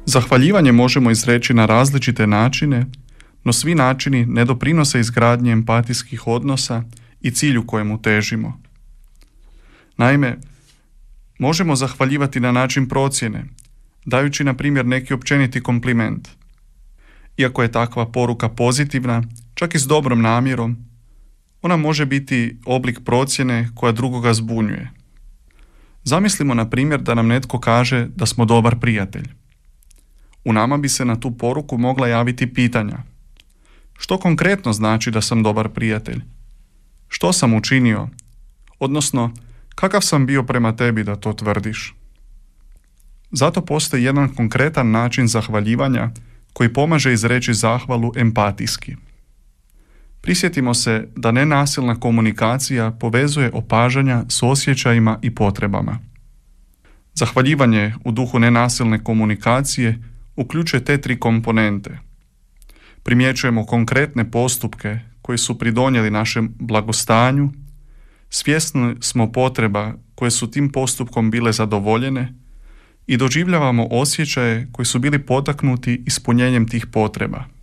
Zahvaljivanje možemo izreći na različite načine, no svi načini ne doprinose izgradnji empatijskih odnosa i cilju kojemu težimo. Naime, možemo zahvaljivati na način procjene, dajući na primjer neki općeniti kompliment. Iako je takva poruka pozitivna, čak i s dobrom namjerom, ona može biti oblik procjene koja drugoga zbunjuje. Zamislimo na primjer da nam netko kaže da smo dobar prijatelj. U nama bi se na tu poruku mogla javiti pitanja. Što konkretno znači da sam dobar prijatelj? Što sam učinio? Odnosno, kakav sam bio prema tebi da to tvrdiš? Zato postoji jedan konkretan način zahvaljivanja koji pomaže izreći zahvalu empatijski. Prisjetimo se da nenasilna komunikacija povezuje opažanja s osjećajima i potrebama. Zahvaljivanje u duhu nenasilne komunikacije uključuje te tri komponente. Primjećujemo konkretne postupke koji su pridonijeli našem blagostanju, svjesni smo potreba koje su tim postupkom bile zadovoljene i doživljavamo osjećaje koji su bili potaknuti ispunjenjem tih potreba.